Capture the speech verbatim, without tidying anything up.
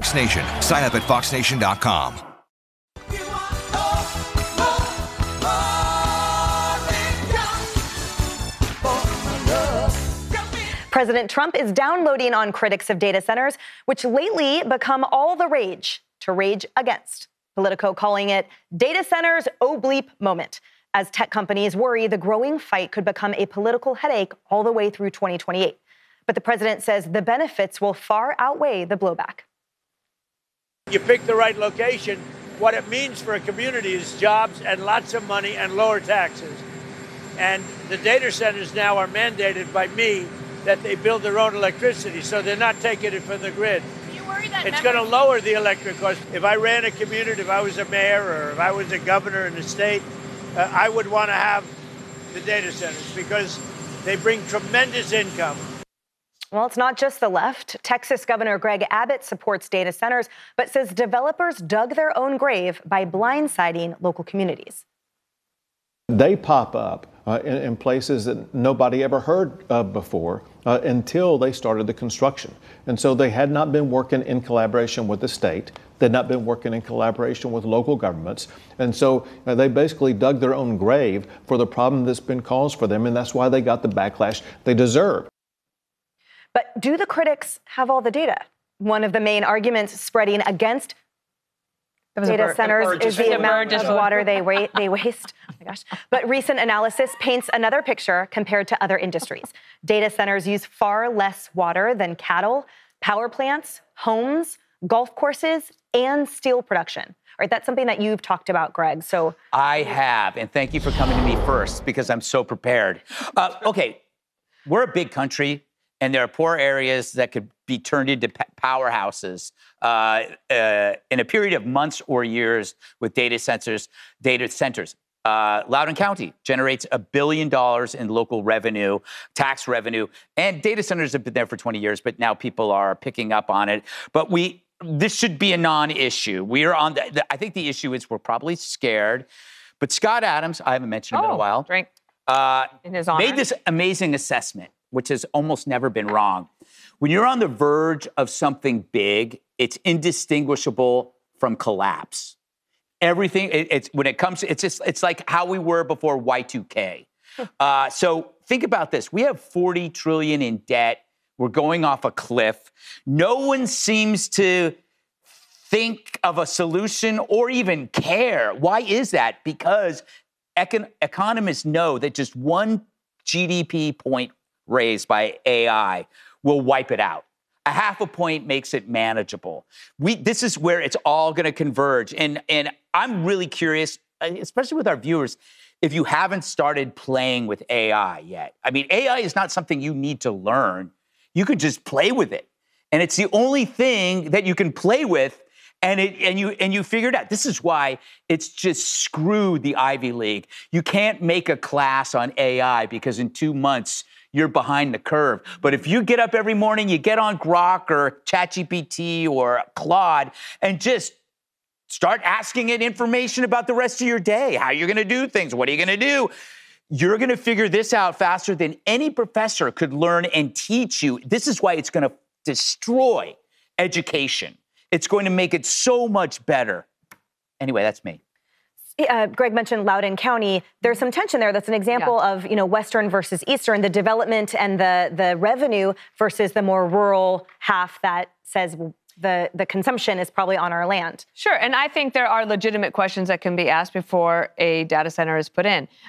Fox Nation. Sign up at fox nation dot com. President Trump is downloading on critics of data centers, which lately become all the rage to rage against. Politico calling it data centers oh bleep moment, as tech companies worry the growing fight could become a political headache all the way through twenty twenty-eight. But the president says the benefits will far outweigh the blowback. You pick the right location. What it means for a community is jobs and lots of money and lower taxes. And the data centers now are mandated by me that they build their own electricity, so they're not taking it from the grid. Are you worried that it's members- going to lower the electric cost. If I ran a community, if I was a mayor or if I was a governor in the state, uh, I would want to have the data centers because they bring tremendous income. Well, it's not just the left. Texas Governor Greg Abbott supports data centers, but says developers dug their own grave by blindsiding local communities. They pop up uh, in, in places that nobody ever heard of before uh, until they started the construction. And so they had not been working in collaboration with the state. They'd not been working in collaboration with local governments. And so uh, they basically dug their own grave for the problem that's been caused for them. And that's why they got the backlash they deserve. But do the critics have all the data? One of the main arguments spreading against data bird, centers is the amount of bird. water they, wa- they waste. Oh my gosh. But recent analysis paints another picture compared to other industries. Data centers use far less water than cattle, power plants, homes, golf courses, and steel production. All right, that's something that you've talked about, Greg. So I have, and thank you for coming to me first because I'm so prepared. Uh, okay, we're a big country, and there are poor areas that could be turned into p- powerhouses uh, uh, in a period of months or years with data centers. Data centers. Uh, Loudoun County generates a billion dollars in local revenue, tax revenue, and data centers have been there for twenty years, but now people are picking up on it. But we, this should be a non-issue. We are on. The, the, I think the issue is we're probably scared. But Scott Adams, I haven't mentioned him oh, in a while, drink. Uh, in his honor. made this amazing assessment, which has almost never been wrong. When you're on the verge of something big, it's indistinguishable from collapse. Everything, it, it's when it comes, it's just, it's like how we were before Y two K. uh, so think about this. We have forty trillion in debt. We're going off a cliff. No one seems to think of a solution or even care. Why is that? Because econ- economists know that just one G D P point raised by A I will wipe it out. A half a point makes it manageable. We, this is where it's all going to converge. And, and I'm really curious, especially with our viewers, if you haven't started playing with A I yet. I mean, A I is not something you need to learn. You could just play with it. And it's the only thing that you can play with, and it and you and you figure it out. This is why it's just screwed the Ivy League. You can't make a class on A I because in two months, you're behind the curve. But if you get up every morning, you get on Grok or ChatGPT or Claude and just start asking it information about the rest of your day, how you're going to do things, what are you going to do? You're going to figure this out faster than any professor could learn and teach you. This is why it's going to destroy education. It's going to make it so much better. Anyway, that's me. Uh, Greg mentioned Loudoun County. There's some tension there. That's an example yeah. of, you know, Western versus Eastern, the development and the the revenue versus the more rural half that says the, the consumption is probably on our land. Sure, and I think there are legitimate questions that can be asked before a data center is put in.